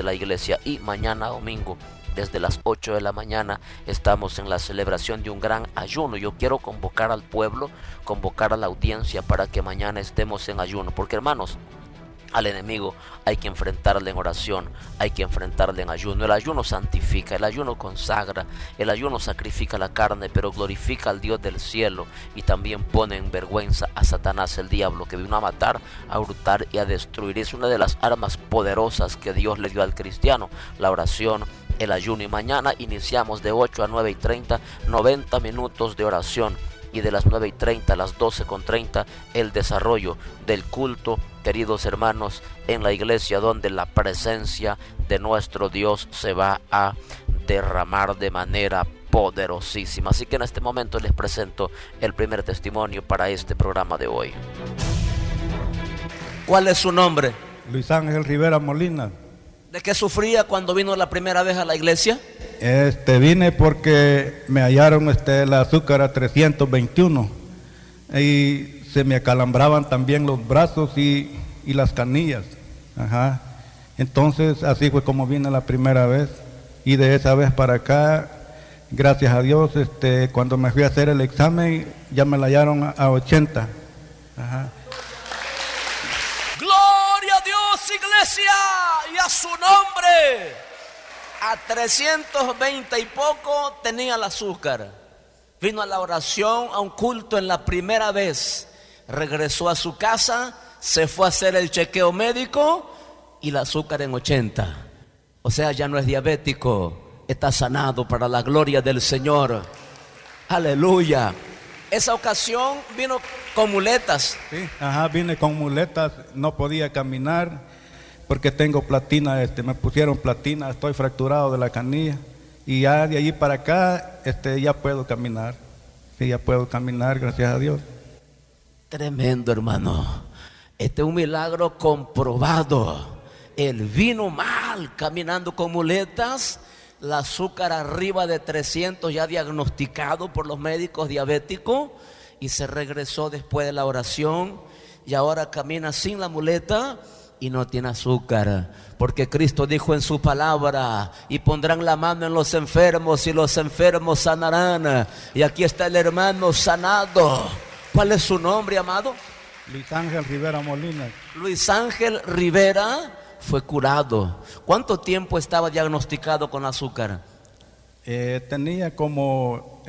la iglesia. Y mañana domingo, desde las 8 de la mañana, estamos en la celebración de un gran ayuno. Yo quiero convocar al pueblo, convocar a la audiencia para que mañana estemos en ayuno, porque hermanos, al enemigo hay que enfrentarle en oración, hay que enfrentarle en ayuno. El ayuno santifica, el ayuno consagra, el ayuno sacrifica la carne, pero glorifica al Dios del cielo y también pone en vergüenza a Satanás, el diablo, que vino a matar, a hurtar y a destruir. Es una de las armas poderosas que Dios le dio al cristiano, la oración, el ayuno. Y mañana iniciamos de 8 a 9:30, 90 minutos de oración. Y de las 9:30 a las 12:30 el desarrollo del culto, queridos hermanos, en la iglesia, donde la presencia de nuestro Dios se va a derramar de manera poderosísima. Así que en este momento les presento el primer testimonio para este programa de hoy. ¿Cuál es su nombre? Luis Ángel Rivera Molina. ¿De qué sufría cuando vino la primera vez a la iglesia? Vine porque me hallaron el azúcar a 321 y se me acalambraban también los brazos y las canillas. Ajá. Entonces así fue como vine la primera vez, y de esa vez para acá, gracias a Dios, cuando me fui a hacer el examen ya me la hallaron a 80. Ajá. ¡Gloria a Dios, iglesia! ¡Y a su nombre! A 320 y poco tenía el azúcar. Vino a la oración, a un culto en la primera vez. Regresó a su casa, se fue a hacer el chequeo médico y el azúcar en 80. O sea, ya no es diabético, está sanado para la gloria del Señor. Aleluya. Esa ocasión vino con muletas. Sí, ajá, vine con muletas, no podía caminar porque tengo platina, me pusieron platina, estoy fracturado de la canilla, y ya de allí para acá ya puedo caminar. Sí, ya puedo caminar, gracias a Dios. Tremendo, hermano. Este es un milagro comprobado. Él vino mal caminando con muletas, el azúcar arriba de 300 ya diagnosticado por los médicos diabéticos, y se regresó después de la oración y ahora camina sin la muleta y no tiene azúcar, porque Cristo dijo en su palabra: y pondrán la mano en los enfermos y los enfermos sanarán. Y aquí está el hermano sanado. ¿Cuál es su nombre, amado? Luis Ángel Rivera Molina. Luis Ángel Rivera fue curado. ¿Cuánto tiempo estaba diagnosticado con azúcar? Tenía como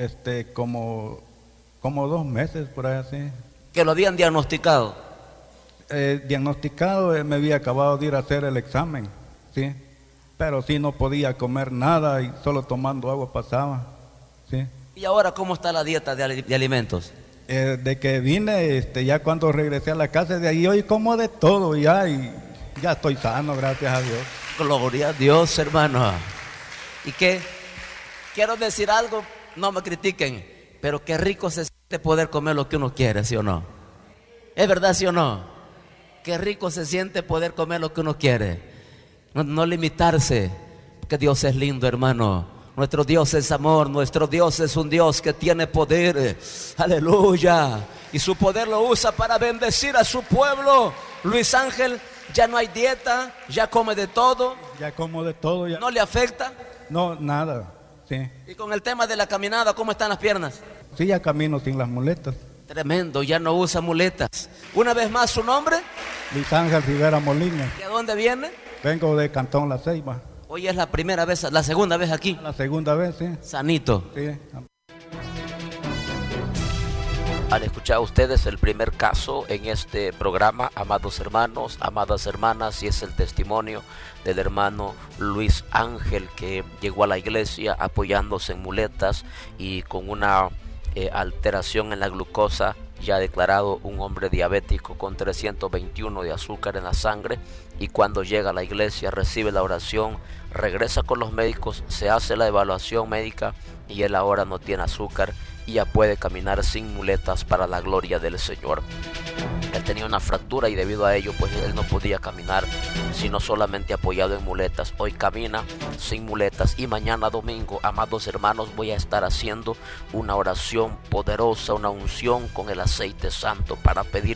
2 meses por ahí así. ¿Que lo habían diagnosticado? Diagnosticado, me había acabado de ir a hacer el examen, sí, pero sí no podía comer nada y solo tomando agua pasaba, sí. ¿Y ahora cómo está la dieta de alimentos? De que vine, ya cuando regresé a la casa de ahí, hoy como de todo ya, y ya estoy sano, gracias a Dios. Gloria a Dios, hermano. ¿Y qué? Quiero decir algo, no me critiquen, pero qué rico se siente poder comer lo que uno quiere, ¿sí o no? ¿Es verdad, sí o no? Qué rico se siente poder comer lo que uno quiere. No limitarse, porque Dios es lindo, hermano. Nuestro Dios es amor, nuestro Dios es un Dios que tiene poder. Aleluya. Y su poder lo usa para bendecir a su pueblo. Luis Ángel, ya no hay dieta, ya come de todo. Ya como de todo. Ya. ¿No le afecta? No, nada, sí. Y con el tema de la caminada, ¿cómo están las piernas? Sí, ya camino sin las muletas. Tremendo, ya no usa muletas. Una vez más, ¿su nombre? Luis Ángel Rivera Molina. ¿De dónde viene? Vengo de Cantón La Ceiba. Hoy es la primera vez, la segunda vez aquí. La segunda vez, sí. Sanito. Sí. Han escuchado ustedes el primer caso en este programa, amados hermanos, amadas hermanas, y es el testimonio del hermano Luis Ángel, que llegó a la iglesia apoyándose en muletas y con una alteración en la glucosa, ya declarado un hombre diabético con 321 de azúcar en la sangre, y cuando llega a la iglesia recibe la oración, regresa con los médicos, se hace la evaluación médica y él ahora no tiene azúcar y ya puede caminar sin muletas para la gloria del Señor. Él tenía una fractura y debido a ello pues él no podía caminar sino solamente apoyado en muletas. Hoy camina sin muletas y mañana domingo, amados hermanos, voy a estar haciendo una oración poderosa, una unción con el aceite santo para pedir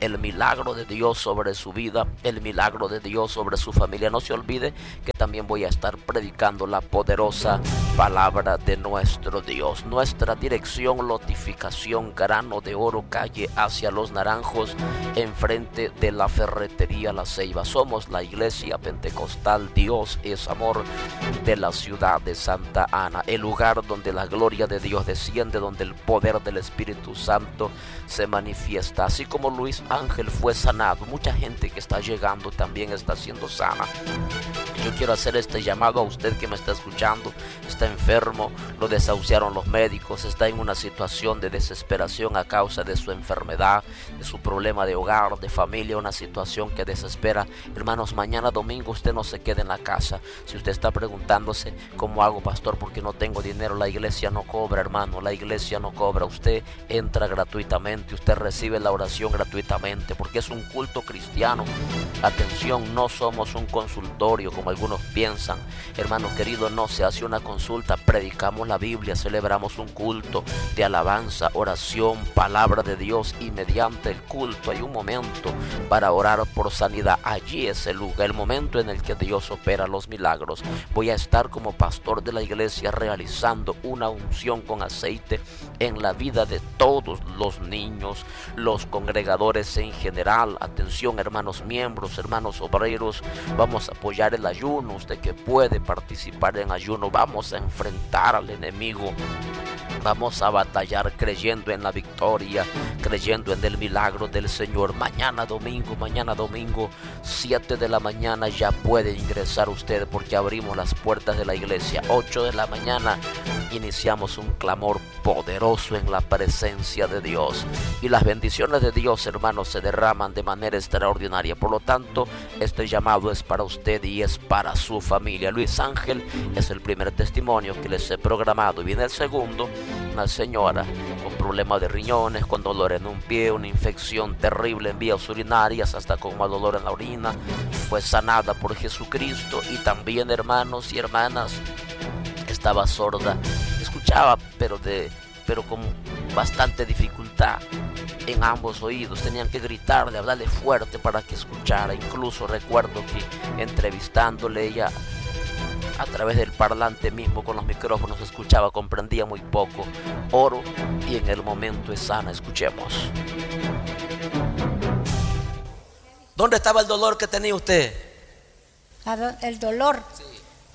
el milagro de Dios sobre su vida, el milagro de Dios sobre su familia. No se olvide que también voy a estar predicando la poderosa palabra de nuestro Dios. Nuestra dirección: Lotificación Grano de Oro, calle Hacia los Naranjos, enfrente de la ferretería La Ceiba. Somos la iglesia pentecostal Dios es Amor de la ciudad de Santa Ana, el lugar donde la gloria de Dios desciende, donde el poder del Espíritu Santo se manifiesta. Así como Luis Ángel fue sanado, mucha gente que está llegando también está siendo sana. Yo quiero hacer este llamado a usted que me está escuchando. Está enfermo, lo desahuciaron los médicos, está en una situación de desesperación a causa de su enfermedad, de su problema de hogar, de familia, una situación que desespera. Hermanos, mañana domingo usted no se quede en la casa. Si usted está preguntándose: ¿cómo hago, pastor? Porque no tengo dinero. La iglesia no cobra, hermano, la iglesia no cobra. Usted entra gratuitamente, usted recibe la oración gratuitamente, porque es un culto cristiano. Atención, no somos un consultorio como algunos piensan. Hermano querido, no se hace una consulta, predicamos la Biblia, celebramos un culto de alabanza, oración, palabra de Dios, y mediante el culto hay un momento para orar por sanidad. Allí es el lugar, el momento en el que Dios opera los milagros. Voy a estar como pastor de la iglesia realizando una unción con aceite en la vida de todos los niños, los congregadores en general. Atención, hermanos miembros, hermanos obreros, vamos a apoyar el ayuno. Usted que puede participar en ayuno, vamos a enfrentar al enemigo. Vamos a batallar creyendo en la victoria, creyendo en el milagro del Señor. Mañana domingo, 7 de la mañana ya puede ingresar usted, porque abrimos las puertas de la iglesia. 8 de la mañana iniciamos un clamor poderoso en la presencia de Dios. Y las bendiciones de Dios, hermanos, se derraman de manera extraordinaria. Por lo tanto, este llamado es para usted y es para su familia. Luis Ángel es el primer testimonio que les he programado. Y viene el segundo: una señora con problemas de riñones, con dolor en un pie, una infección terrible en vías urinarias, hasta con mal dolor en la orina. Fue sanada por Jesucristo. Y también, hermanos y hermanas, estaba sorda, escuchaba pero con bastante dificultad en ambos oídos. Tenían que gritarle, hablarle fuerte para que escuchara. Incluso recuerdo que entrevistándole, ella a través del parlante mismo con los micrófonos escuchaba, comprendía muy poco. Oro y en el momento es sana. Escuchemos. ¿Dónde estaba el dolor que tenía usted? El dolor. Sí.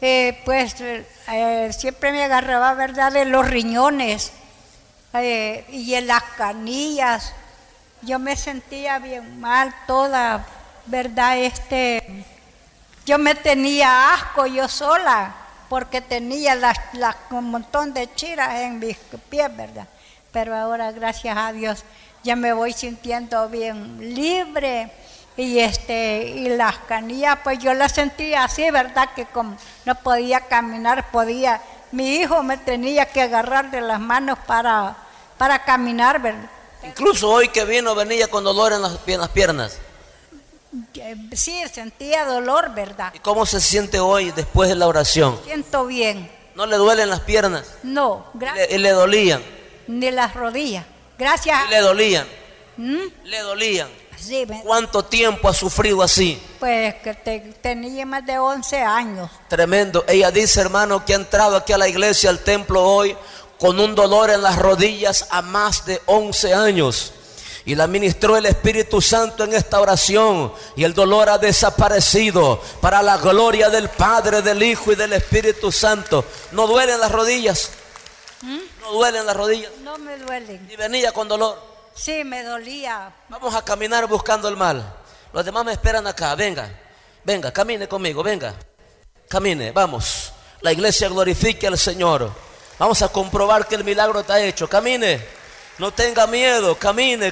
Siempre me agarraba, ¿verdad?, de los riñones y en las canillas. Yo me sentía bien mal toda, ¿verdad? Yo me tenía asco yo sola, porque tenía un montón de chiras en mis pies, ¿verdad? Pero ahora, gracias a Dios, ya me voy sintiendo bien libre. Y las canillas, pues yo las sentía así, ¿verdad? Que como no podía caminar, mi hijo me tenía que agarrar de las manos para caminar, ¿verdad? Incluso hoy que venía con dolor en las piernas. Sí, sentía dolor, ¿verdad? ¿Y cómo se siente hoy después de la oración? Siento bien. ¿No le duelen las piernas? No, gracias. ¿Y le dolían? Ni las rodillas, gracias. ¿Y le dolían? ¿Le dolían? Sí, ¿Cuánto tiempo ha sufrido así? Pues que tenía más de 11 años. Tremendo. Ella dice, hermano, que ha entrado aquí a la iglesia, al templo hoy, con un dolor en las rodillas a más de 11 años. Y la ministró el Espíritu Santo en esta oración, y el dolor ha desaparecido para la gloria del Padre, del Hijo y del Espíritu Santo. ¿No duelen las rodillas? ¿No duelen las rodillas? No me duelen. ¿Y venía con dolor? Sí, me dolía. Vamos a caminar buscando el mal. Los demás me esperan acá. Venga, camine conmigo, venga. Camine, vamos. La iglesia glorifique al Señor. Vamos a comprobar que el milagro está hecho. Camine, no tenga miedo. Camine.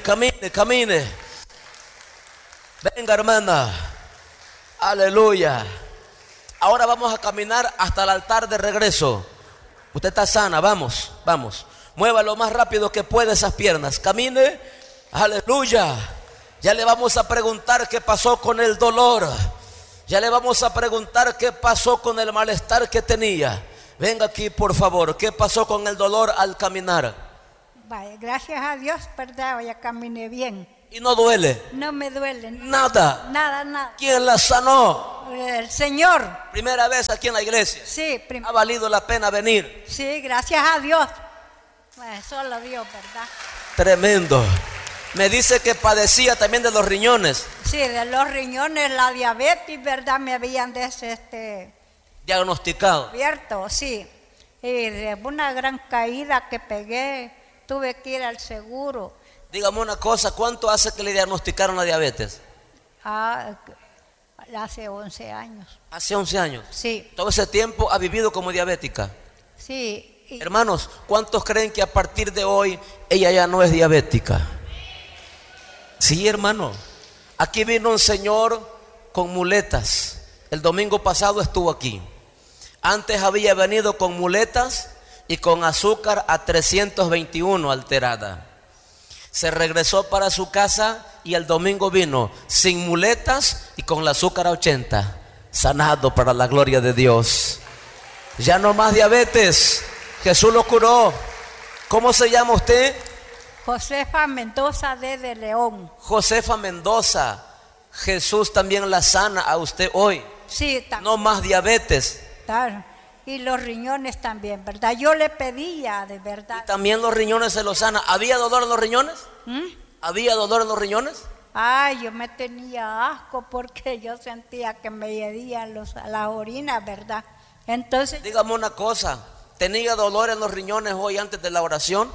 Venga, hermana. Aleluya. Ahora vamos a caminar hasta el altar de regreso. Usted está sana, vamos. Mueva lo más rápido que pueda esas piernas. Camine. Aleluya. Ya le vamos a preguntar qué pasó con el dolor. Ya le vamos a preguntar qué pasó con el malestar que tenía. Venga aquí, por favor. ¿Qué pasó con el dolor al caminar? Vaya, gracias a Dios, ¿verdad? Ya caminé bien. Y no duele. No me duele. Nada. Nada. ¿Quién la sanó? El Señor. Primera vez aquí en la iglesia. Sí, Ha valido la pena venir. sí, gracias a Dios. Solo Dios, ¿verdad? Tremendo. Me dice que padecía también de los riñones. Sí, de los riñones, la diabetes, ¿verdad? Me habían Diagnosticado. abierto, sí. Y de una gran caída que pegué, tuve que ir al seguro. Dígame una cosa, ¿cuánto hace que le diagnosticaron la diabetes? Hace 11 años. Hace 11 años. Sí, Todo ese tiempo ha vivido como diabética. sí. Hermanos, ¿cuántos creen que a partir de hoy ella ya no es diabética? Sí, hermano. Aquí vino un señor con muletas. El domingo pasado estuvo aquí. Antes había venido con muletas y con azúcar a 321 alterada. Se regresó para su casa y el domingo vino sin muletas y con el azúcar a 80. Sanado para la gloria de Dios. Ya no más diabetes. Jesús lo curó. ¿Cómo se llama usted? Josefa Mendoza de León. Josefa Mendoza. Jesús también la sana a usted hoy. Sí, No más diabetes. y los riñones también, ¿verdad? Yo le pedía, de verdad. Y también los riñones se los sana. ¿Había dolor en los riñones? ¿Había dolor en los riñones? Ay, yo me tenía asco porque yo sentía que me hedían las orinas, ¿verdad? Entonces, Dígame una cosa. ¿Tenía dolor en los riñones hoy antes de la oración?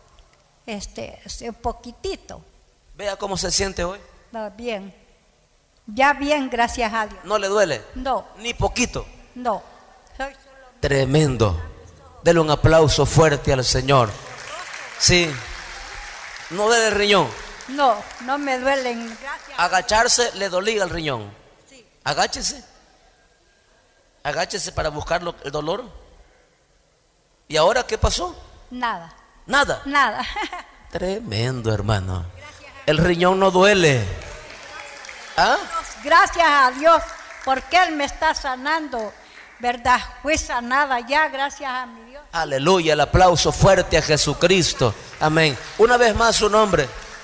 un poquitito. Vea cómo se siente hoy. No, bien. Ya bien, gracias a Dios. ¿No le duele? No, Ni poquito. no. Soy solo... Tremendo. Dele un aplauso fuerte al Señor. Sí. No duele el riñón. No, no me duelen, gracias. Agacharse le dolía el riñón. Sí. Agáchese. Agáchese para buscar el dolor. ¿Y ahora qué pasó? Nada, Nada. nada. Tremendo, hermano. El riñón no duele. ¿Ah? Gracias a Dios, porque Él me está sanando, ¿verdad? Fui sanada ya, gracias a mi Dios. Aleluya, el aplauso fuerte a Jesucristo. Amén. Una vez más su nombre.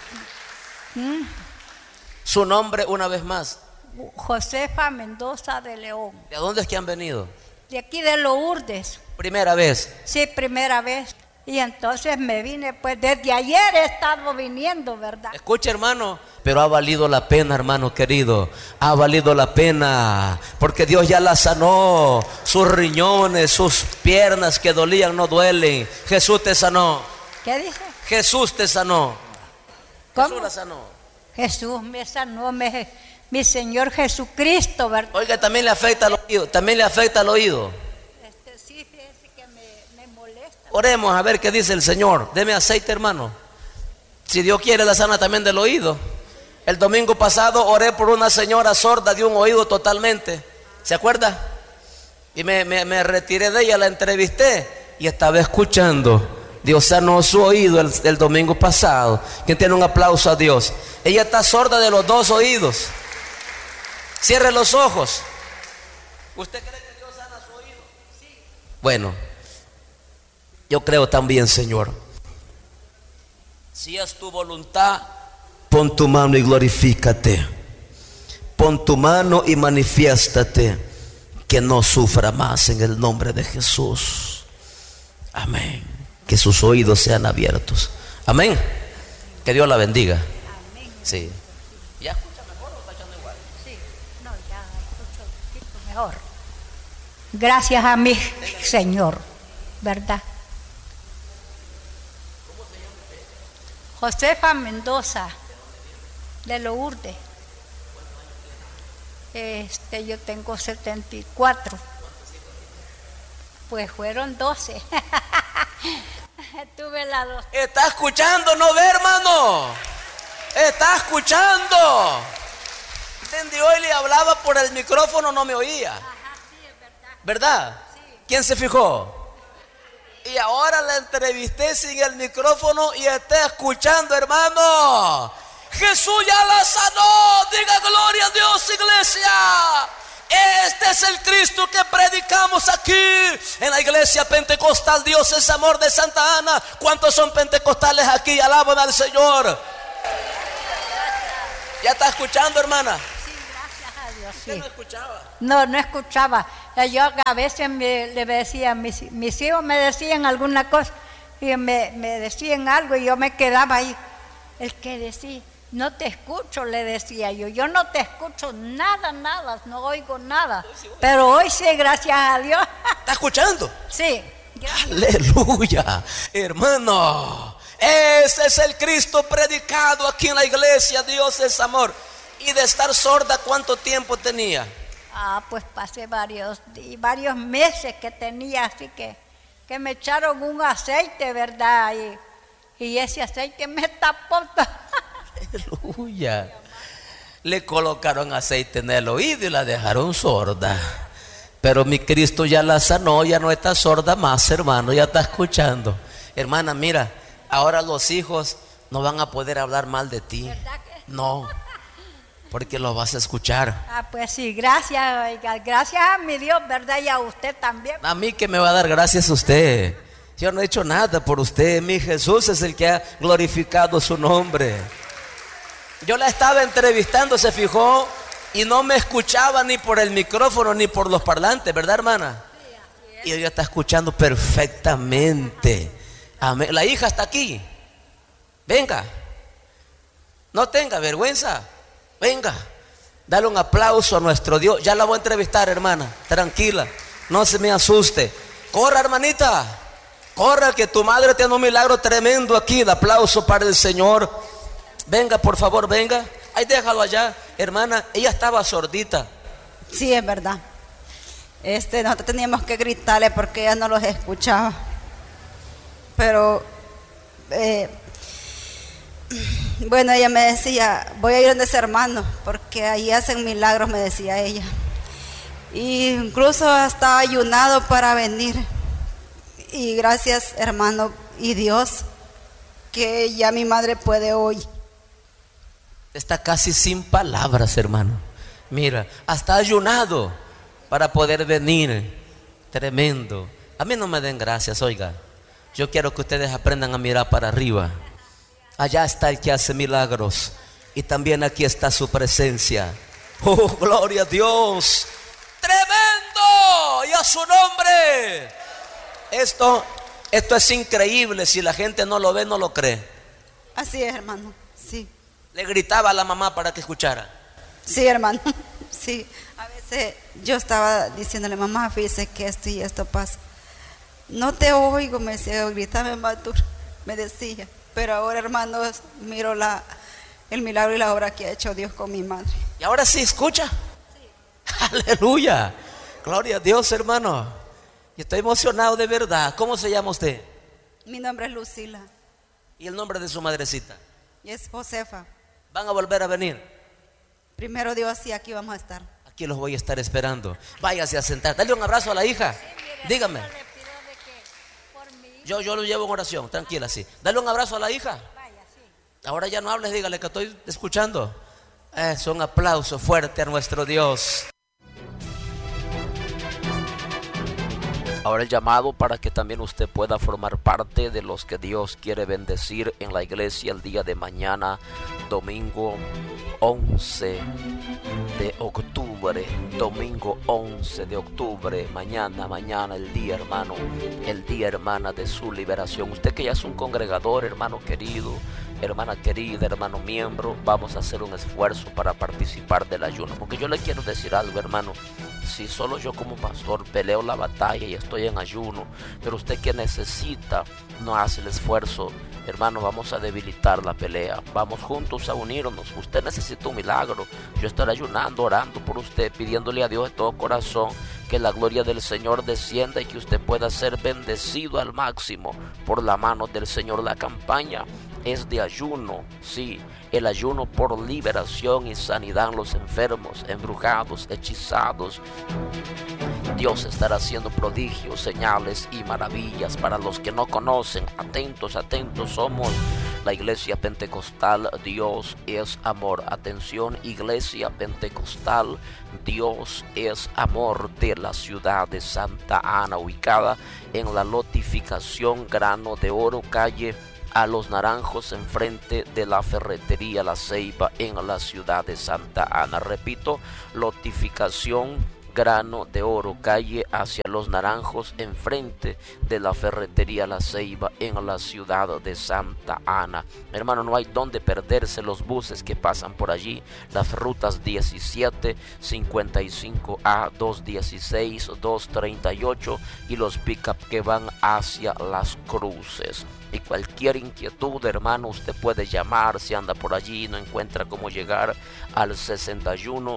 Su nombre una vez más. Josefa Mendoza de León. ¿De dónde es que han venido? De aquí de Lourdes. Primera vez. Sí, primera vez. Y entonces me vine, pues desde ayer he estado viniendo, ¿verdad? Escucha, hermano, pero ha valido la pena, hermano querido. Ha valido la pena, porque Dios ya la sanó. Sus riñones, sus piernas que dolían no duelen. Jesús te sanó. ¿Qué dice? Jesús te sanó. ¿Cómo? Jesús la sanó. Jesús me sanó, mi Señor Jesucristo, ¿verdad? Oiga, también le afecta al oído. También le afecta al oído. Sí, fíjese que me molesta. Oremos a ver qué dice el Señor. Deme aceite, hermano. Si Dios quiere, la sana también del oído. El domingo pasado oré por una señora sorda de un oído totalmente. ¿Se acuerda? Y me retiré de ella, la entrevisté y estaba escuchando. Dios sanó su oído el domingo pasado. ¿Quién tiene un aplauso a Dios? Ella está sorda de los dos oídos. Cierre los ojos. ¿Usted cree que Dios sana su oído? Sí. Bueno, yo creo también, Señor. Si es tu voluntad, pon tu mano y glorifícate. Pon tu mano y manifiéstate. Que no sufra más en el nombre de Jesús. Amén. Que sus oídos sean abiertos. Amén. Que Dios la bendiga. Amén. Sí. ¿Ya escucha mejor o está echando igual? Sí, no, ya escucho un poquito mejor. Gracias a mi Señor, ¿verdad? ¿Cómo se llama usted? Josefa Mendoza de Lourdes. Yo tengo 74. Pues fueron 12. Tuve la 2. ¿Está escuchando? ¿No ve, hermano? ¿Está escuchando? ¿Entendió? Hoy le hablaba por el micrófono, no me oía. Ajá, sí, es verdad. ¿Verdad? Sí. ¿Quién se fijó? Y ahora la entrevisté sin el micrófono y está escuchando, hermano. Jesús ya la sanó. Diga gloria a Dios, iglesia. Este es el Cristo que predicamos aquí en la iglesia pentecostal. Dios es amor de Santa Ana. ¿Cuántos son pentecostales aquí? Alaban al Señor. ¿Ya está escuchando, hermana? Sí, gracias a Dios. ¿Usted Sí. no escuchaba? No escuchaba. Yo a veces le decía, mis hijos me decían alguna cosa y me decían algo y yo me quedaba ahí. El que decía, no te escucho, le decía yo no te escucho nada, no oigo nada. Pero hoy sí, gracias a Dios. ¿Está escuchando? Sí. Aleluya, hermano. Ese es el Cristo predicado aquí en la iglesia. Dios es amor. Y de estar sorda, ¿cuánto tiempo tenía? Pues pasé varios meses que tenía, así que me echaron un aceite, ¿verdad? Y ese aceite me tapó. Aleluya. Le colocaron aceite en el oído y la dejaron sorda. Pero mi Cristo ya la sanó, ya no está sorda más, hermano, ya está escuchando. Hermana, mira, ahora los hijos no van a poder hablar mal de ti. ¿Verdad que? No, porque lo vas a escuchar. Pues sí, gracias, oiga, gracias a mi Dios, ¿verdad? Y a usted también. A mí que me va a dar gracias usted. Yo no he hecho nada por usted. Mi Jesús es el que ha glorificado su nombre. Yo la estaba entrevistando, se fijó, y no me escuchaba ni por el micrófono ni por los parlantes, ¿verdad, hermana? Sí, así es. Y ella está escuchando perfectamente. Amén. La hija está aquí. Venga. No tenga vergüenza. Venga. Dale un aplauso a nuestro Dios. Ya la voy a entrevistar, hermana. Tranquila. No se me asuste. Corra, hermanita. Corra, que tu madre tiene un milagro tremendo aquí. El aplauso para el Señor. Venga, por favor, venga. Ahí déjalo allá. Hermana, ella estaba sordita. Sí, es verdad. Nosotros teníamos que gritarle porque ella no los escuchaba. Pero, bueno, ella me decía, voy a ir donde ese hermano, porque ahí hacen milagros, me decía ella. Y incluso hasta ayunado para venir. Y gracias, hermano, y Dios, que ya mi madre puede hoy. Está casi sin palabras, hermano. Mira, hasta ayunado para poder venir. Tremendo. A mí no me den gracias, oiga. Yo quiero que ustedes aprendan a mirar para arriba. Allá está el que hace milagros. Y también aquí está su presencia. Oh, gloria a Dios. Tremendo. Y a su nombre. Esto es increíble. Si la gente no lo ve, no lo cree. Así es, hermano, sí. Le gritaba a la mamá para que escuchara. Sí, hermano, sí. A veces yo estaba diciéndole, mamá, fíjese que esto y esto pasa. No te oigo, me decía, grítame más duro, me decía. Pero ahora, hermanos, miro el milagro y la obra que ha hecho Dios con mi madre. ¿Y ahora sí escucha? Sí. Aleluya. Gloria a Dios, hermano. Y estoy emocionado de verdad. ¿Cómo se llama usted? Mi nombre es Lucila. ¿Y el nombre de su madrecita? Y es Josefa. ¿Van a volver a venir? Primero Dios, sí, aquí vamos a estar. Aquí los voy a estar esperando. Váyase a sentar. Dale un abrazo a la hija. Sí, mire, dígame. yo le pido de que por mi hija, Yo lo llevo en oración, tranquila, sí. Dale un abrazo a la hija. vaya, sí. Ahora ya no hables, dígale que estoy escuchando. Es un aplauso fuerte a nuestro Dios. Ahora el llamado para que también usted pueda formar parte de los que Dios quiere bendecir en la iglesia el día de mañana, domingo 11 de octubre. Domingo 11 de octubre, mañana el día, hermano, el día, hermana, de su liberación. Usted que ya es un congregador, hermano querido, hermana querida, hermano miembro, vamos a hacer un esfuerzo para participar del ayuno. Porque yo le quiero decir algo, hermano. Si solo yo como pastor peleo la batalla y estoy en ayuno, pero usted que necesita no hace el esfuerzo, hermano, vamos a debilitar la pelea. Vamos juntos a unirnos. Usted necesita un milagro. Yo estaré ayunando, orando por usted, pidiéndole a Dios de todo corazón que la gloria del Señor descienda y que usted pueda ser bendecido al máximo por la mano del Señor. La campaña es de ayuno, sí, el ayuno por liberación y sanidad en los enfermos, embrujados, hechizados. Dios estará haciendo prodigios, señales y maravillas para los que no conocen. Atentos, atentos, somos la iglesia pentecostal, Dios es amor. Atención, iglesia pentecostal, Dios es amor, de la ciudad de Santa Ana, ubicada en la lotificación Grano de Oro, calle a Los Naranjos, enfrente de la ferretería La Ceiba en la ciudad de Santa Ana. Repito, lotificación Grano de Oro, calle hacia Los Naranjos, enfrente de la ferretería La Ceiba en la ciudad de Santa Ana. Hermano, no hay donde perderse, los buses que pasan por allí, las rutas 17, 55A, 216, 238 y los pick-up que van hacia Las Cruces. Y cualquier inquietud, hermano, usted puede llamar si anda por allí y no encuentra cómo llegar al 61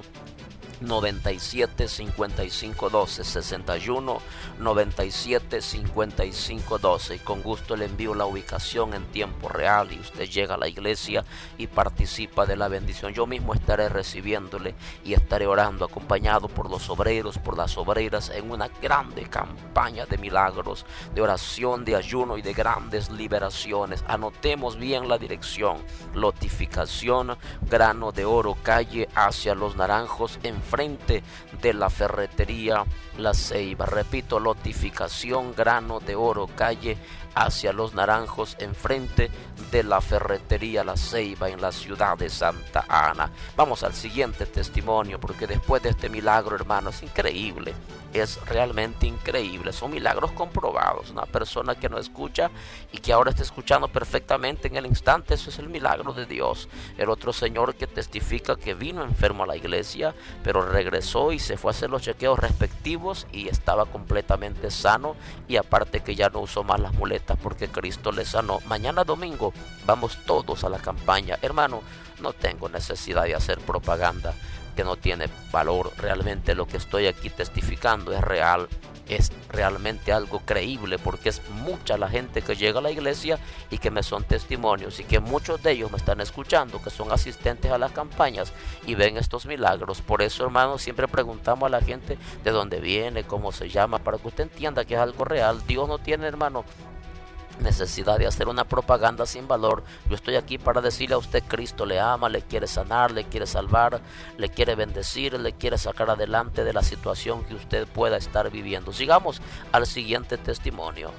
97 55 12, 61 97 55 12, y con gusto le envío la ubicación en tiempo real y usted llega a la iglesia y participa de la bendición. Yo mismo estaré recibiéndole y estaré orando acompañado por los obreros, por las obreras, en una grande campaña de milagros, de oración, de ayuno y de grandes liberaciones. Anotemos bien la dirección: lotificación Grano de Oro, calle hacia Los Naranjos, enfrente de la ferretería La Ceiba. Repito, lotificación Grano de Oro, calle hacia Los Naranjos, enfrente de la ferretería La Ceiba en la ciudad de Santa Ana. Vamos al siguiente testimonio, porque después de este milagro, hermano, es increíble, es realmente increíble, son milagros comprobados. Una persona que no escucha y que ahora está escuchando perfectamente en el instante, eso es el milagro de Dios. El otro señor que testifica que vino enfermo a la iglesia, pero regresó y se fue a hacer los chequeos respectivos y estaba completamente sano, y aparte que ya no usó más las muletas porque Cristo le sanó. Mañana domingo vamos todos a la campaña. Hermano, no tengo necesidad de hacer propaganda que no tiene valor. Realmente lo que estoy aquí testificando es real, es realmente algo creíble, porque es mucha la gente que llega a la iglesia y que me son testimonios, y que muchos de ellos me están escuchando, que son asistentes a las campañas y ven estos milagros. Por eso, hermano, siempre preguntamos a la gente de dónde viene, cómo se llama, para que usted entienda que es algo real. Dios no tiene, hermano, necesidad de hacer una propaganda sin valor. Yo estoy aquí para decirle a usted: Cristo le ama, le quiere sanar, le quiere salvar, le quiere bendecir, le quiere sacar adelante de la situación que usted pueda estar viviendo. Sigamos al siguiente testimonio.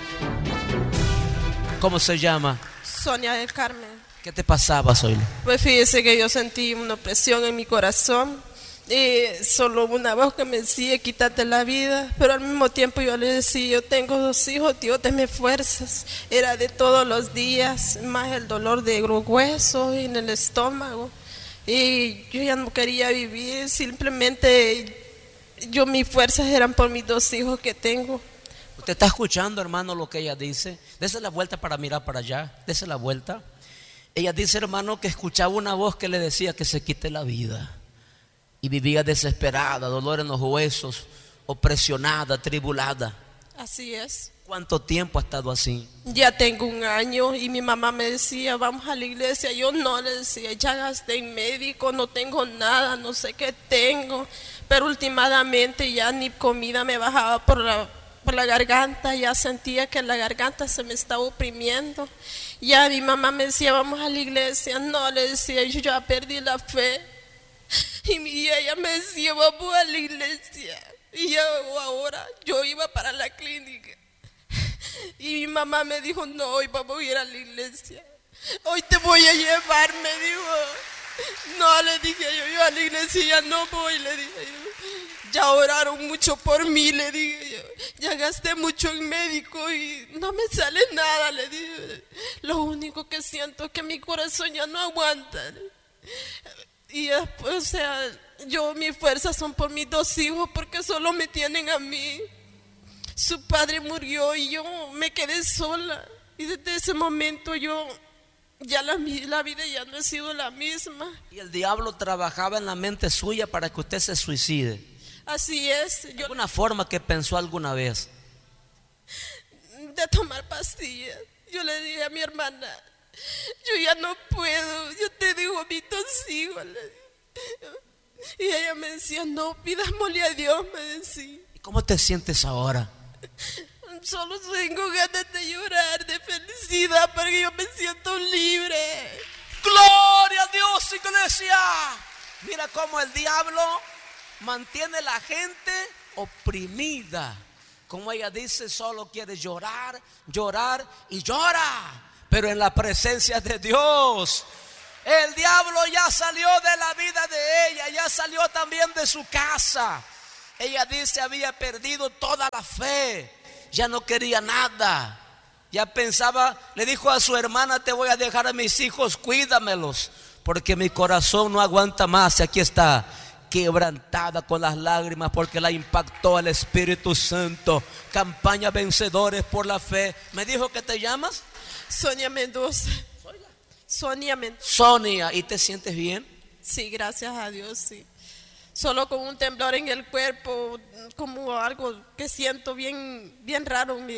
¿Cómo se llama? Sonia del Carmen. ¿Qué te pasaba, Zoila? Pues fíjese que yo sentí una presión en mi corazón, y solo una voz que me decía: quítate la vida. Pero al mismo tiempo yo le decía: yo tengo 2 hijos, Dios, dame fuerzas. Era de todos los días, más el dolor de los huesos y en el estómago, y yo ya no quería vivir. Simplemente mis fuerzas eran por mis 2 hijos que tengo. ¿Usted está escuchando, hermano, lo que ella dice? Dese la vuelta para mirar para allá, dese la vuelta. Ella dice, hermano, que escuchaba una voz que le decía que se quite la vida, y vivía desesperada, dolor en los huesos, opresionada, tribulada. Así es. ¿Cuánto tiempo ha estado así? Ya tengo 1 año, y mi mamá me decía: vamos a la iglesia. Yo no, le decía: ya gasté en médico, no tengo nada, no sé qué tengo. Pero últimamente ya ni comida me bajaba por la garganta, ya sentía que la garganta se me estaba oprimiendo. Ya mi mamá me decía: vamos a la iglesia. No, le decía, yo ya perdí la fe. Y ella me decía: vamos a la iglesia. Y ahora yo iba para la clínica, y mi mamá me dijo: no, hoy vamos a ir a la iglesia, hoy te voy a llevar, me dijo. No, le dije yo a la iglesia ya no voy, le dije yo. Ya oraron mucho por mí, le dije yo. Ya gasté mucho en médico y no me sale nada, le dije. Lo único que siento es que mi corazón ya no aguanta. Y después, o sea, mis fuerzas son por mis 2 hijos, porque solo me tienen a mí. Su padre murió y yo me quedé sola. Y desde ese momento ya la vida ya no ha sido la misma. Y el diablo trabajaba en la mente suya para que usted se suicide. Así es. ¿Alguna forma que pensó alguna vez? De tomar pastillas. Yo le dije a mi hermana: yo ya no puedo, yo te digo a mis 2 hijos. Y ella me decía: no, pidámosle a Dios, me decía. ¿Y cómo te sientes ahora? Solo tengo ganas de llorar de felicidad, porque yo me siento libre. ¡Gloria a Dios, iglesia! Mira cómo el diablo mantiene a la gente oprimida. Como ella dice, solo quiere llorar, llorar y llora. pero en la presencia de Dios. El diablo ya salió de la vida de ella, ya salió también de su casa. Ella dice, había perdido toda la fe, ya no quería nada. Ya pensaba, le dijo a su hermana, te voy a dejar a mis hijos, cuídamelos, porque mi corazón no aguanta más. Y aquí está, quebrantada con las lágrimas, porque la impactó el Espíritu Santo. Campaña Vencedores por la Fe. ¿Me dijo que te llamas? Sonia Mendoza. Sonia Mendoza. Sonia, ¿y te sientes bien? Sí, gracias a Dios, sí. Solo con un temblor en el cuerpo, como algo que siento bien raro en mi